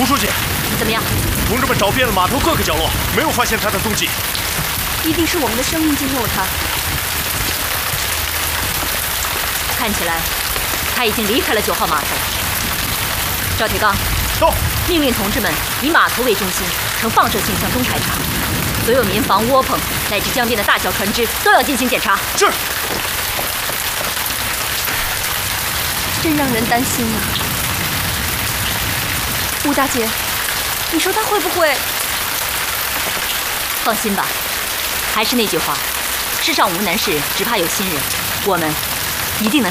书记， 怎么样？ 同志们找遍了码头各个角落，没有发现他的踪迹。 一定是我们的生命惊动了他。看起来他已经离开了9号码头。赵铁刚， 到， 命令同志们以码头为中心，呈放射性向东排查，所有民房、窝棚乃至江边的大小船只都要进行检查。 是。 真让人担心啊！吴大姐，你说他会不会？放心吧，还是那句话，世上无难事，只怕有心人。我们一定能。